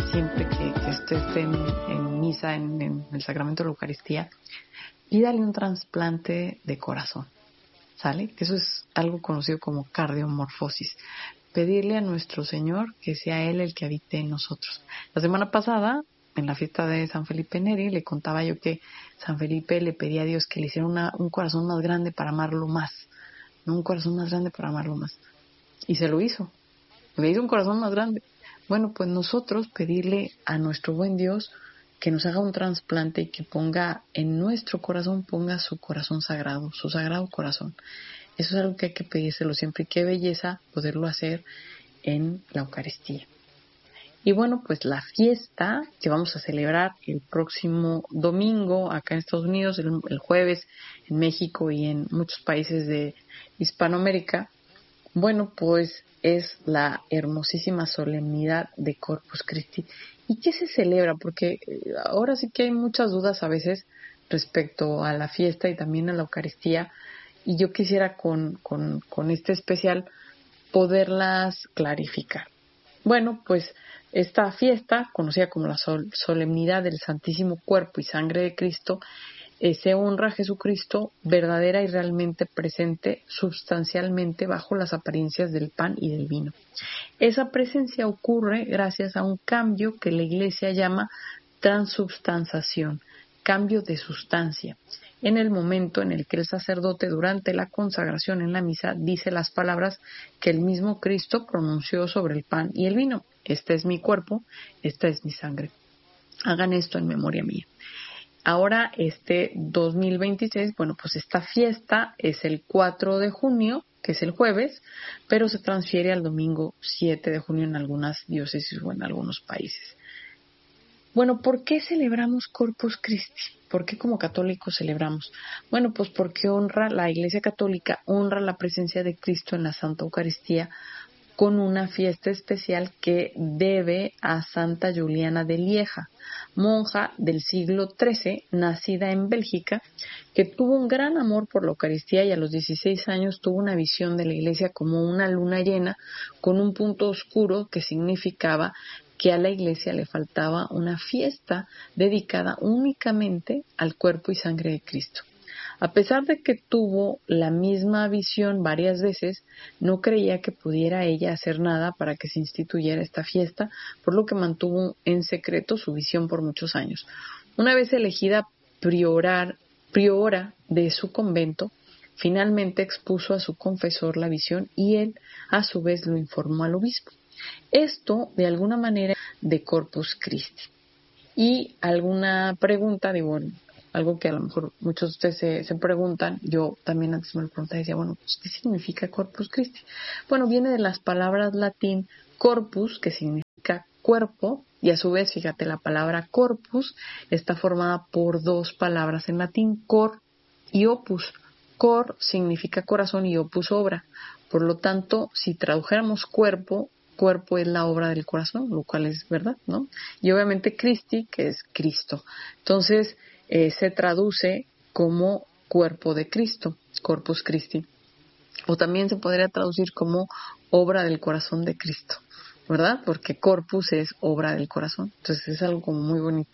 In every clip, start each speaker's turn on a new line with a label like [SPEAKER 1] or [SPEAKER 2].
[SPEAKER 1] siempre que usted esté en misa, en el sacramento de la Eucaristía, pídale un trasplante de corazón, ¿sale? Eso es algo conocido como cardiomorfosis. Pedirle a nuestro Señor que sea Él el que habite en nosotros. La semana pasada, en la fiesta de San Felipe Neri, le contaba yo que San Felipe le pedía a Dios que le hiciera un corazón más grande para amarlo más, ¿no? Un corazón más grande para amarlo más. Y se lo hizo. Le hizo un corazón más grande. Bueno, pues nosotros pedirle a nuestro buen Dios que nos haga un trasplante y que ponga en nuestro corazón, ponga su corazón sagrado, su sagrado corazón. Eso es algo que hay que pedírselo siempre. Y qué belleza poderlo hacer en la Eucaristía. Y bueno, pues la fiesta que vamos a celebrar el próximo domingo acá en Estados Unidos, el jueves en México y en muchos países de Hispanoamérica, bueno, pues es la hermosísima solemnidad de Corpus Christi. ¿Y qué se celebra? Porque ahora sí que hay muchas dudas a veces respecto a la fiesta y también a la Eucaristía, y yo quisiera con este especial poderlas clarificar. Bueno, pues esta fiesta, conocida como la solemnidad del Santísimo Cuerpo y Sangre de Cristo, se honra a Jesucristo verdadera y realmente presente sustancialmente bajo las apariencias del pan y del vino. Esa presencia ocurre gracias a un cambio que la Iglesia llama transubstanciación, cambio de sustancia, en el momento en el que el sacerdote durante la consagración en la misa dice las palabras que el mismo Cristo pronunció sobre el pan y el vino. Este es mi cuerpo, esta es mi sangre. Hagan esto en memoria mía. Ahora, 2026, bueno, pues esta fiesta es el 4 de junio, que es el jueves, pero se transfiere al domingo 7 de junio en algunas diócesis o en algunos países. Bueno, ¿por qué celebramos Corpus Christi? ¿Por qué como católicos celebramos? Bueno, pues porque la Iglesia Católica honra la presencia de Cristo en la Santa Eucaristía con una fiesta especial que debe a Santa Juliana de Lieja, monja del siglo XIII, nacida en Bélgica, que tuvo un gran amor por la Eucaristía y a los 16 años tuvo una visión de la Iglesia como una luna llena con un punto oscuro que significaba que a la Iglesia le faltaba una fiesta dedicada únicamente al cuerpo y sangre de Cristo. A pesar de que tuvo la misma visión varias veces, no creía que pudiera ella hacer nada para que se instituyera esta fiesta, por lo que mantuvo en secreto su visión por muchos años. Una vez elegida priora de su convento, finalmente expuso a su confesor la visión y él, a su vez, lo informó al obispo. Esto, de alguna manera, de Corpus Christi. Y alguna pregunta, algo que a lo mejor muchos de ustedes se preguntan, yo también antes me lo preguntaba y decía, bueno, pues, ¿qué significa Corpus Christi? Bueno, viene de las palabras latín corpus, que significa cuerpo, y a su vez, fíjate, la palabra corpus está formada por dos palabras en latín, cor y opus. Cor significa corazón y opus obra. Por lo tanto, si tradujéramos cuerpo es la obra del corazón, lo cual es verdad, ¿no? Y obviamente Christi, que es Cristo. Entonces, se traduce como cuerpo de Cristo, Corpus Christi. O también se podría traducir como obra del corazón de Cristo, ¿verdad? Porque corpus es obra del corazón. Entonces, es algo como muy bonito.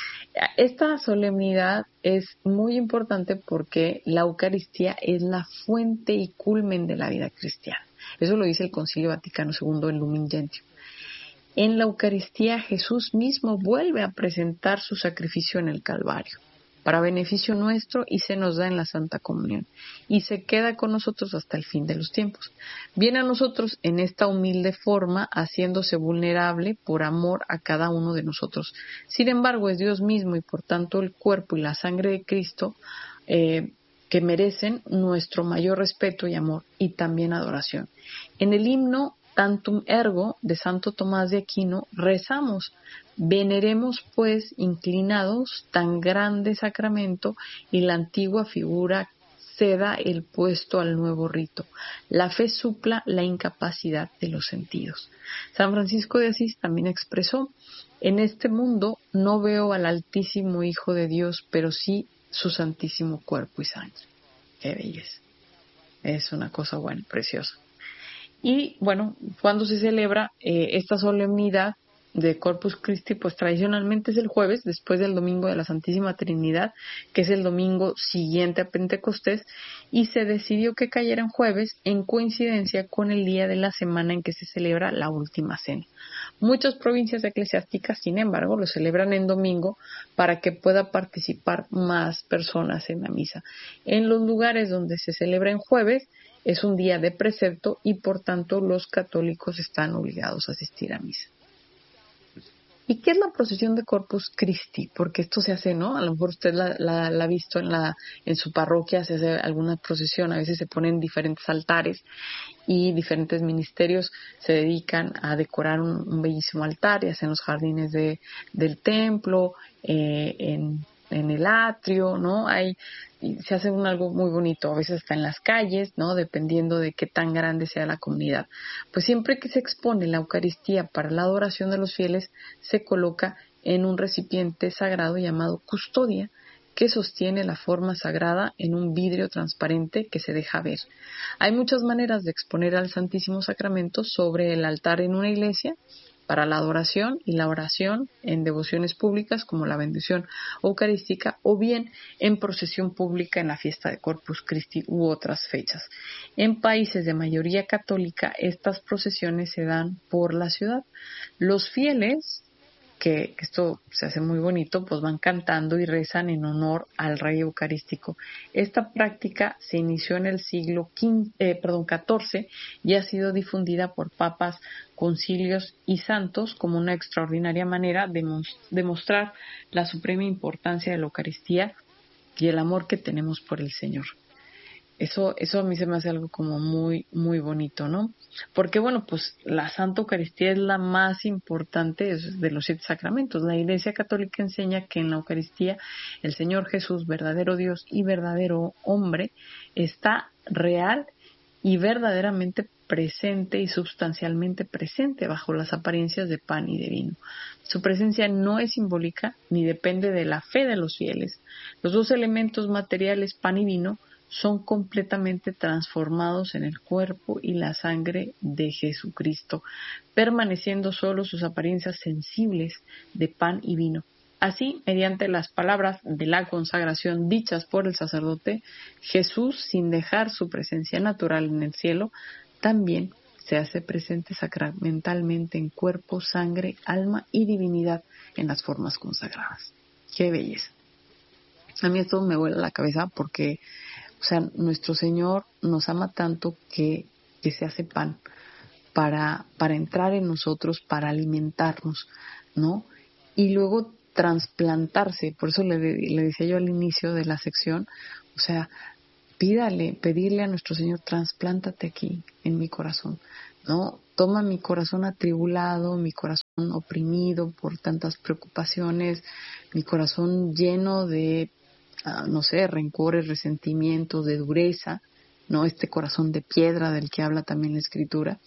[SPEAKER 1] Esta solemnidad es muy importante porque la Eucaristía es la fuente y culmen de la vida cristiana. Eso lo dice el Concilio Vaticano II en Lumen Gentium. En la Eucaristía Jesús mismo vuelve a presentar su sacrificio en el Calvario para beneficio nuestro y se nos da en la Santa Comunión y se queda con nosotros hasta el fin de los tiempos. Viene a nosotros en esta humilde forma haciéndose vulnerable por amor a cada uno de nosotros. Sin embargo, es Dios mismo y por tanto el cuerpo y la sangre de Cristo que merecen nuestro mayor respeto y amor y también adoración. En el himno Tantum Ergo de Santo Tomás de Aquino rezamos: veneremos pues inclinados tan grande sacramento y la antigua figura ceda el puesto al nuevo rito. La fe supla la incapacidad de los sentidos. San Francisco de Asís también expresó: en este mundo no veo al Altísimo Hijo de Dios, pero sí su santísimo cuerpo y sangre. Qué belleza. Es una cosa buena, preciosa. Y bueno, cuando se celebra esta solemnidad, de Corpus Christi, pues tradicionalmente es el jueves, después del domingo de la Santísima Trinidad, que es el domingo siguiente a Pentecostés, y se decidió que cayera en jueves en coincidencia con el día de la semana en que se celebra la Última Cena. Muchas provincias eclesiásticas, sin embargo, lo celebran en domingo para que pueda participar más personas en la misa. En los lugares donde se celebra en jueves, es un día de precepto y por tanto los católicos están obligados a asistir a misa. ¿Y qué es la procesión de Corpus Christi? Porque esto se hace, ¿no? A lo mejor usted la ha visto en su parroquia, se hace alguna procesión, a veces se ponen diferentes altares y diferentes ministerios se dedican a decorar un bellísimo altar, ya sea en los jardines del templo, en el atrio, ¿no? Y se hace algo muy bonito, a veces está en las calles, ¿no? Dependiendo de qué tan grande sea la comunidad. Pues siempre que se expone la Eucaristía para la adoración de los fieles, se coloca en un recipiente sagrado llamado custodia, que sostiene la forma sagrada en un vidrio transparente que se deja ver. Hay muchas maneras de exponer al Santísimo Sacramento sobre el altar en una iglesia, para la adoración y la oración en devociones públicas como la bendición eucarística o bien en procesión pública en la fiesta de Corpus Christi u otras fechas. En países de mayoría católica estas procesiones se dan por la ciudad. Los fieles, que esto se hace muy bonito, pues van cantando y rezan en honor al Rey Eucarístico. Esta práctica se inició en el siglo XIV y ha sido difundida por papas, concilios y santos como una extraordinaria manera de mostrar la suprema importancia de la Eucaristía y el amor que tenemos por el Señor. Eso a mí se me hace algo como muy, muy bonito, ¿no? Porque, bueno, pues la Santa Eucaristía es la más importante de los 7 sacramentos. La Iglesia Católica enseña que en la Eucaristía el Señor Jesús, verdadero Dios y verdadero hombre, está real y verdaderamente presente y sustancialmente presente bajo las apariencias de pan y de vino. Su presencia no es simbólica ni depende de la fe de los fieles. Los dos elementos materiales, pan y vino, son completamente transformados en el cuerpo y la sangre de Jesucristo, permaneciendo solo sus apariencias sensibles de pan y vino. Así, mediante las palabras de la consagración dichas por el sacerdote, Jesús, sin dejar su presencia natural en el cielo, también se hace presente sacramentalmente en cuerpo, sangre, alma y divinidad en las formas consagradas. ¡Qué belleza! A mí esto me vuela la cabeza porque, o sea, nuestro Señor nos ama tanto que se hace pan para entrar en nosotros, para alimentarnos, ¿no? Y luego trasplantarse. Por eso le decía yo al inicio de la sección, o sea, pedirle a nuestro Señor, trasplántate aquí en mi corazón, ¿no? Toma mi corazón atribulado, mi corazón oprimido por tantas preocupaciones, mi corazón lleno de no sé, rencores, resentimientos, de dureza, ¿no? Este corazón de piedra del que habla también la Escritura.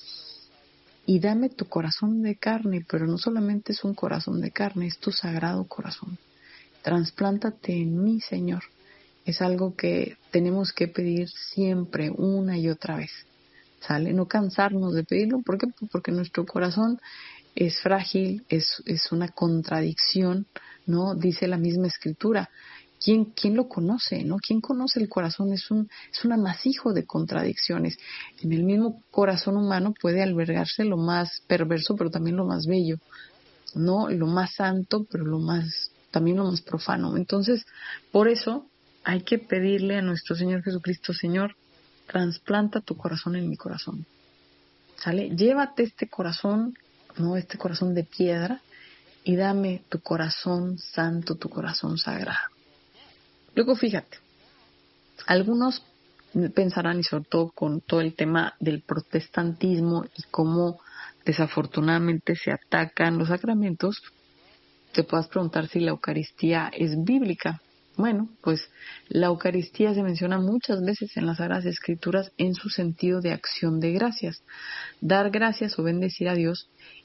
[SPEAKER 1] Y dame tu corazón de carne, pero no solamente es un corazón de carne, es tu sagrado corazón. Trasplántate en mí, Señor. Es algo que tenemos que pedir siempre, una y otra vez. ¿Sale? No cansarnos de pedirlo. ¿Por qué? Porque nuestro corazón es frágil, es una contradicción, ¿no? Dice la misma Escritura. ¿Quién lo conoce, no? ¿Quién conoce el corazón? Es un amasijo de contradicciones. En el mismo corazón humano puede albergarse lo más perverso, pero también lo más bello, ¿no? Lo más santo, pero también lo más profano. Entonces, por eso hay que pedirle a nuestro Señor Jesucristo, Señor, trasplanta tu corazón en mi corazón. ¿Sale? Llévate este corazón, ¿no? Este corazón de piedra, y dame tu corazón santo, tu corazón sagrado. Luego fíjate, algunos pensarán, y sobre todo con todo el tema del protestantismo y cómo desafortunadamente se atacan los sacramentos, te puedas preguntar si la Eucaristía es bíblica. Bueno, pues la Eucaristía se menciona muchas veces en las Sagradas Escrituras en su sentido de acción de gracias. Dar gracias o bendecir a Dios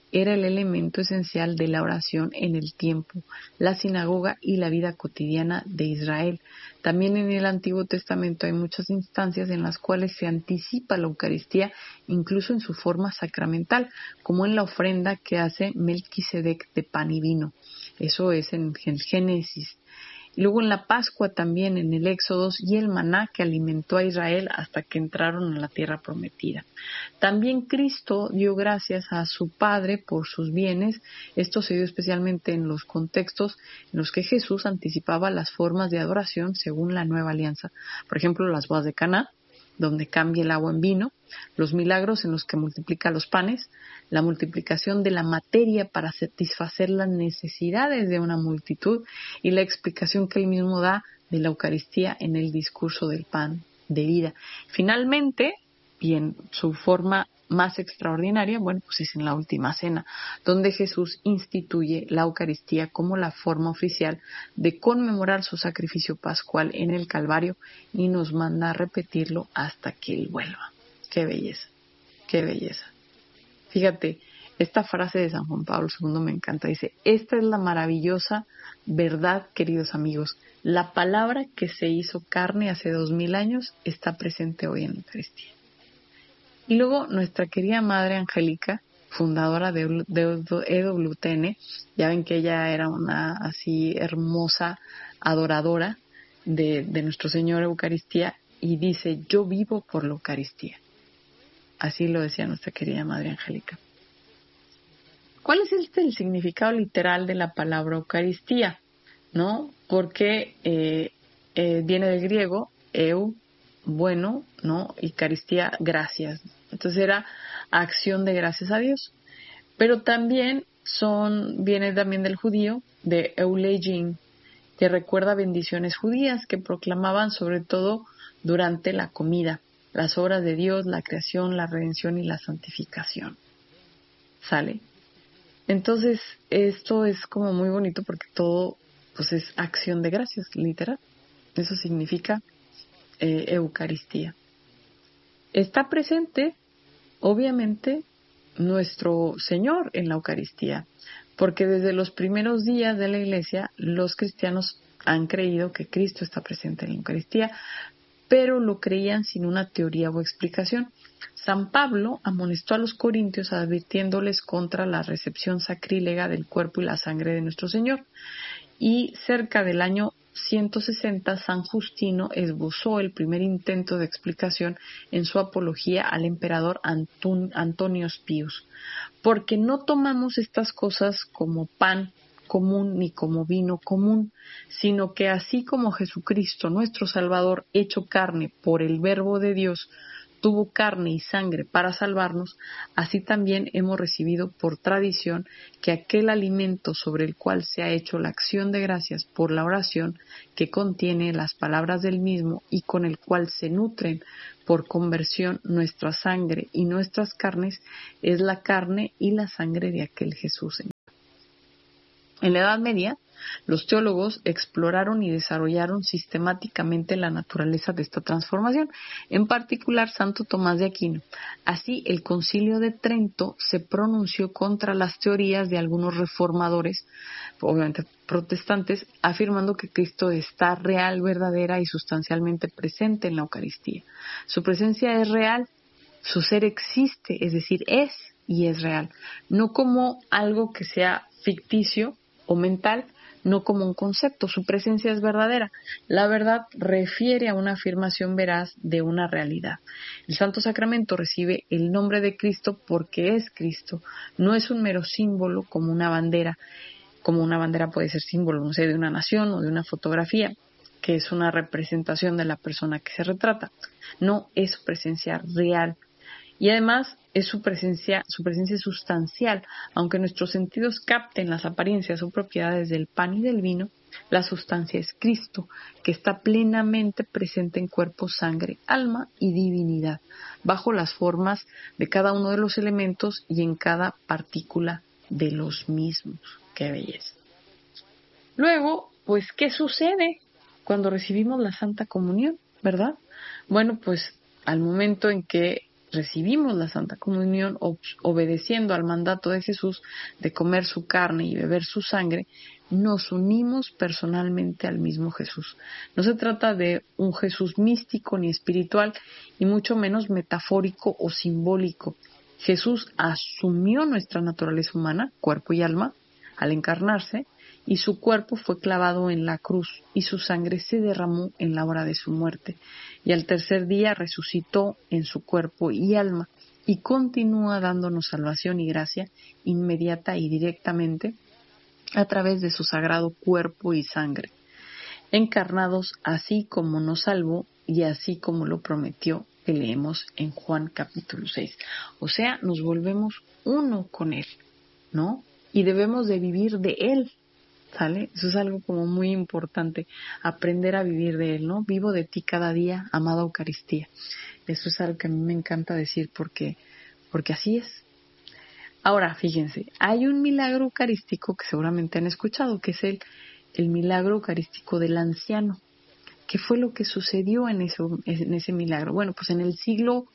[SPEAKER 1] era el elemento esencial de la oración en el templo, la sinagoga y la vida cotidiana de Israel. También en el Antiguo Testamento hay muchas instancias en las cuales se anticipa la Eucaristía, incluso en su forma sacramental, como en la ofrenda que hace Melquisedec de pan y vino. Eso es en Génesis. Y luego en la Pascua también, en el Éxodo, y el maná que alimentó a Israel hasta que entraron a la tierra prometida. También Cristo dio gracias a su Padre por sus bienes. Esto se dio especialmente en los contextos en los que Jesús anticipaba las formas de adoración según la nueva alianza. Por ejemplo, las bodas de Caná, donde cambia el agua en vino, los milagros en los que multiplica los panes, la multiplicación de la materia para satisfacer las necesidades de una multitud y la explicación que él mismo da de la Eucaristía en el discurso del pan de vida. Finalmente, y en su forma más extraordinaria, bueno, pues es en la última cena, donde Jesús instituye la Eucaristía como la forma oficial de conmemorar su sacrificio pascual en el Calvario y nos manda a repetirlo hasta que Él vuelva. ¡Qué belleza! ¡Qué belleza! Fíjate, esta frase de San Juan Pablo II me encanta. Dice, esta es la maravillosa verdad, queridos amigos. La palabra que se hizo carne hace 2000 años está presente hoy en la Eucaristía. Y luego nuestra querida Madre Angélica, fundadora de EWTN, ya ven que ella era una así hermosa adoradora de nuestro Señor Eucaristía, y dice, yo vivo por la Eucaristía. Así lo decía nuestra querida Madre Angélica. ¿Cuál es el significado literal de la palabra Eucaristía? ¿No? Porque viene del griego, bueno, ¿no? Y Eucaristía, gracias. Entonces era acción de gracias a Dios. Pero también viene también del judío, de eulegin, que recuerda bendiciones judías que proclamaban sobre todo durante la comida, las obras de Dios, la creación, la redención y la santificación. ¿Sale? Entonces, esto es como muy bonito porque todo pues es acción de gracias, literal. Eso significa Eucaristía. Está presente, obviamente, nuestro Señor en la Eucaristía, porque desde los primeros días de la Iglesia, los cristianos han creído que Cristo está presente en la Eucaristía, pero lo creían sin una teoría o explicación. San Pablo amonestó a los corintios advirtiéndoles contra la recepción sacrílega del cuerpo y la sangre de nuestro Señor. Y cerca del año 160, San Justino esbozó el primer intento de explicación en su apología al emperador Antonio Pius. Porque no tomamos estas cosas como pan común ni como vino común, sino que así como Jesucristo, nuestro Salvador, hecho carne por el Verbo de Dios, tuvo carne y sangre para salvarnos, así también hemos recibido por tradición que aquel alimento sobre el cual se ha hecho la acción de gracias por la oración, que contiene las palabras del mismo y con el cual se nutren por conversión nuestra sangre y nuestras carnes, es la carne y la sangre de aquel Jesús. En la Edad Media, los teólogos exploraron y desarrollaron sistemáticamente la naturaleza de esta transformación, en particular Santo Tomás de Aquino. Así, el Concilio de Trento se pronunció contra las teorías de algunos reformadores, obviamente protestantes, afirmando que Cristo está real, verdadera y sustancialmente presente en la Eucaristía. Su presencia es real, su ser existe, es decir, es y es real, no como algo que sea ficticio o mental, no como un concepto. Su presencia es verdadera. La verdad refiere a una afirmación veraz de una realidad. El Santo Sacramento recibe el nombre de Cristo porque es Cristo. No es un mero símbolo como una bandera. Como una bandera puede ser símbolo, no sé, de una nación o de una fotografía, que es una representación de la persona que se retrata. No, es su presencia real. Y además es su presencia sustancial. Aunque nuestros sentidos capten las apariencias o propiedades del pan y del vino, la sustancia es Cristo, que está plenamente presente en cuerpo, sangre, alma y divinidad, bajo las formas de cada uno de los elementos y en cada partícula de los mismos. ¡Qué belleza! Luego, pues, ¿qué sucede cuando recibimos la Santa Comunión, verdad? Bueno, pues al momento en que recibimos la Santa Comunión obedeciendo al mandato de Jesús de comer su carne y beber su sangre, nos unimos personalmente al mismo Jesús. No se trata de un Jesús místico ni espiritual, y mucho menos metafórico o simbólico. Jesús asumió nuestra naturaleza humana, cuerpo y alma, al encarnarse, y su cuerpo fue clavado en la cruz, y su sangre se derramó en la hora de su muerte. Y al tercer día resucitó en su cuerpo y alma, y continúa dándonos salvación y gracia inmediata y directamente a través de su sagrado cuerpo y sangre, encarnados así como nos salvó y así como lo prometió, que leemos en Juan capítulo 6. O sea, nos volvemos uno con Él, ¿no? Y debemos de vivir de Él, ¿sale? Eso es algo como muy importante, aprender a vivir de Él, ¿no? Vivo de ti cada día, amada Eucaristía. Eso es algo que a mí me encanta decir porque así es. Ahora, fíjense, hay un milagro eucarístico que seguramente han escuchado, que es el milagro eucarístico del anciano. ¿Qué fue lo que sucedió en ese milagro? Bueno, pues en el siglo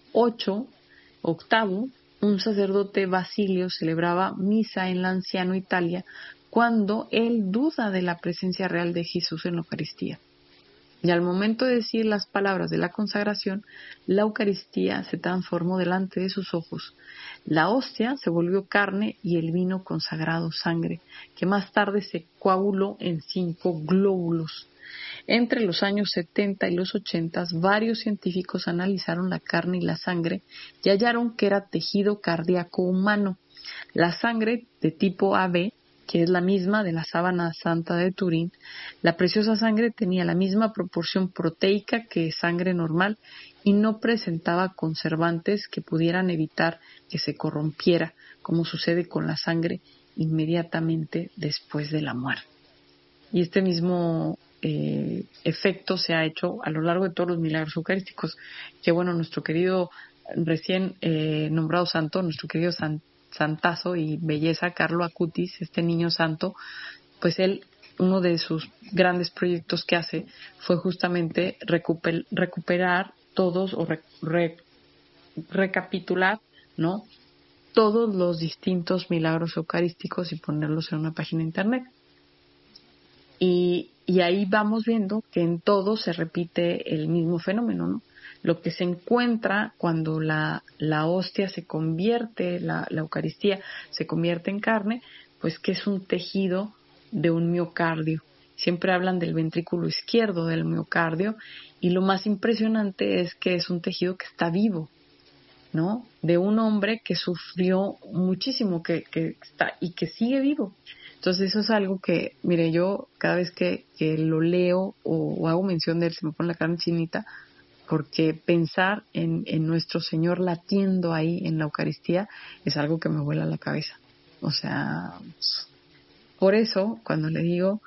[SPEAKER 1] VIII, un sacerdote Basilio celebraba misa en la anciano Italia cuando él duda de la presencia real de Jesús en la Eucaristía. Y al momento de decir las palabras de la consagración, la Eucaristía se transformó delante de sus ojos. La hostia se volvió carne y el vino consagrado sangre, que más tarde se coaguló en 5 glóbulos. Entre los años 70 y los 80, varios científicos analizaron la carne y la sangre y hallaron que era tejido cardíaco humano. La sangre de tipo AB, que es la misma de la sábana santa de Turín, la preciosa sangre tenía la misma proporción proteica que sangre normal y no presentaba conservantes que pudieran evitar que se corrompiera, como sucede con la sangre inmediatamente después de la muerte. Y este mismo efecto se ha hecho a lo largo de todos los milagros eucarísticos, que bueno, nuestro querido recién nombrado santo, nuestro querido santazo y belleza Carlo Acutis, este niño santo, pues él, uno de sus grandes proyectos que hace fue justamente recuperar todos o recapitular, ¿no?, todos los distintos milagros eucarísticos y ponerlos en una página de internet. Y ahí vamos viendo que en todo se repite el mismo fenómeno, ¿no? Lo que se encuentra cuando la hostia se convierte, la Eucaristía se convierte en carne, pues que es un tejido de un miocardio. Siempre hablan del ventrículo izquierdo del miocardio, y lo más impresionante es que es un tejido que está vivo, ¿no? De un hombre que sufrió muchísimo, que está y que sigue vivo. Entonces eso es algo que, mire, yo cada vez que lo leo o hago mención de él, se me pone la carne chinita, porque pensar en nuestro Señor latiendo ahí en la Eucaristía es algo que me vuela la cabeza. O sea, por eso cuando le digo,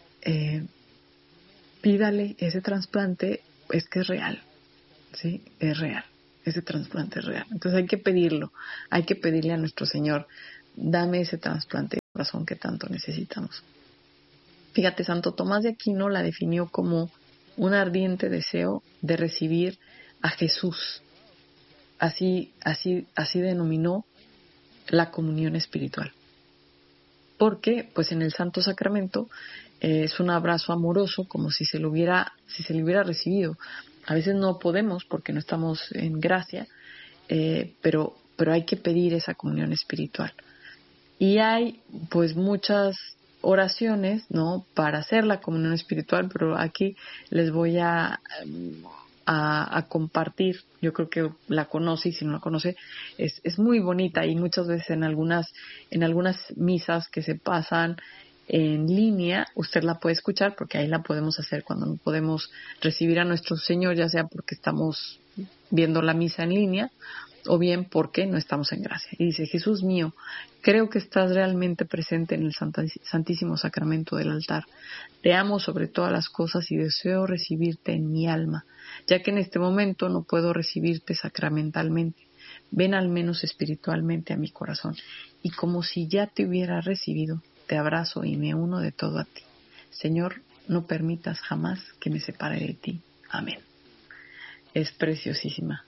[SPEAKER 1] pídale ese trasplante, es que es real, ¿sí? Es real, ese trasplante es real. Entonces hay que pedirlo, hay que pedirle a nuestro Señor, dame ese trasplante de corazón que tanto necesitamos. Fíjate, Santo Tomás de Aquino la definió como un ardiente deseo de recibir a Jesús. Así denominó la comunión espiritual. Porque, pues en el Santo Sacramento es un abrazo amoroso, como si se le hubiera recibido. A veces no podemos porque no estamos en gracia, pero hay que pedir esa comunión espiritual. Y hay pues muchas oraciones, ¿no?, para hacer la comunión espiritual, pero aquí les voy a compartir. Yo creo que la conoce, y si no la conoce, es muy bonita, y muchas veces en algunas misas que se pasan en línea, usted la puede escuchar, porque ahí la podemos hacer cuando no podemos recibir a nuestro Señor, ya sea porque estamos viendo la misa en línea o bien porque no estamos en gracia. Y dice: Jesús mío, creo que estás realmente presente en el Santísimo Sacramento del altar. Te amo sobre todas las cosas y deseo recibirte en mi alma, ya que en este momento no puedo recibirte sacramentalmente. Ven al menos espiritualmente a mi corazón, y como si ya te hubiera recibido, te abrazo y me uno de todo a ti. Señor, no permitas jamás que me separe de ti. Amén. Es preciosísima.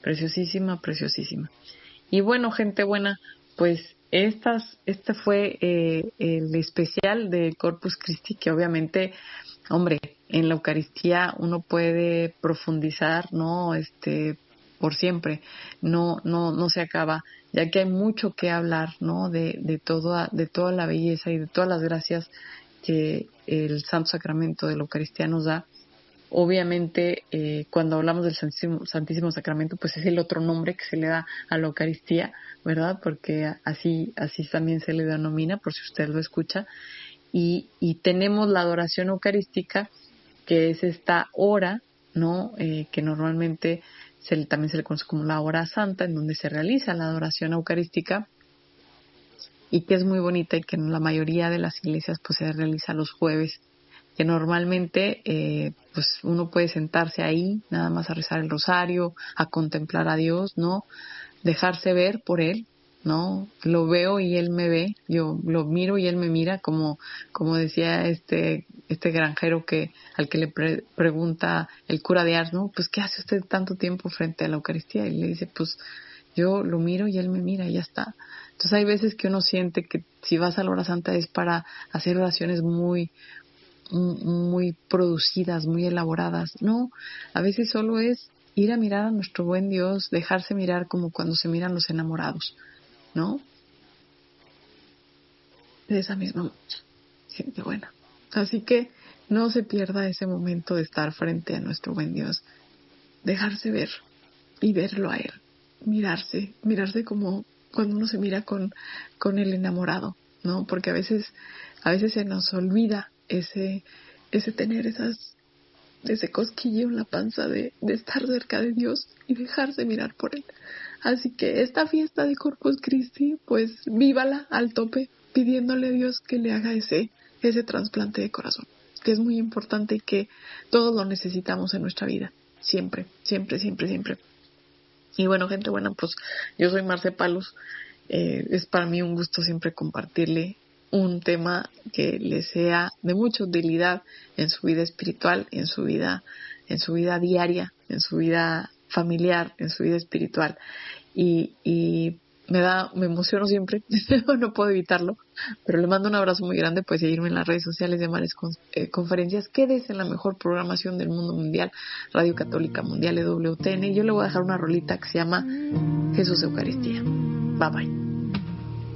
[SPEAKER 1] preciosísima, preciosísima. Y bueno, gente buena, pues este fue el especial de Corpus Christi, que obviamente, hombre, en la Eucaristía uno puede profundizar, ¿no? Por siempre, no se acaba, ya que hay mucho que hablar, ¿no? De toda la belleza y de todas las gracias que el Santo Sacramento de la Eucaristía nos da. Obviamente, cuando hablamos del Santísimo Sacramento, pues es el otro nombre que se le da a la Eucaristía, ¿verdad? Porque así también se le denomina, por si usted lo escucha. Y tenemos la adoración eucarística, que es esta hora, ¿no? Que normalmente también se le conoce como la hora santa, en donde se realiza la adoración eucarística, y que es muy bonita y que en la mayoría de las iglesias pues se realiza los jueves, que normalmente pues uno puede sentarse ahí nada más a rezar el rosario, a contemplar a Dios, ¿no? Dejarse ver por Él, ¿no? Lo veo y Él me ve, yo lo miro y Él me mira, como decía este granjero al que le pregunta el cura de Ars, ¿no? Pues ¿qué hace usted tanto tiempo frente a la Eucaristía? Y le dice, pues yo lo miro y Él me mira y ya está. Entonces hay veces que uno siente que si vas a la hora santa es para hacer oraciones muy producidas, muy elaboradas. No, a veces solo es ir a mirar a nuestro buen Dios, dejarse mirar como cuando se miran los enamorados, ¿no? De esa misma manera, gente buena. Así que no se pierda ese momento de estar frente a nuestro buen Dios, dejarse ver y verlo a Él, mirarse como cuando uno se mira con el enamorado, ¿no? Porque a veces se nos olvida ese tener ese cosquilleo en la panza de estar cerca de Dios y dejarse mirar por Él. Así que esta fiesta de Corpus Christi, pues vívala al tope, pidiéndole a Dios que le haga ese trasplante de corazón, que es muy importante y que todos lo necesitamos en nuestra vida, siempre, siempre, siempre, siempre. Y bueno, gente buena, pues yo soy Marce Palos. Es para mí un gusto siempre compartirle un tema que le sea de mucha utilidad en su vida espiritual, en su vida diaria, en su vida familiar, en su vida espiritual. Y me emociono siempre, no puedo evitarlo, pero le mando un abrazo muy grande. Puede seguirme en las redes sociales de Mares Conferencias. Quédese en la mejor programación del mundo mundial, Radio Católica Mundial EWTN. Y yo le voy a dejar una rolita que se llama Jesús Eucaristía. Bye bye.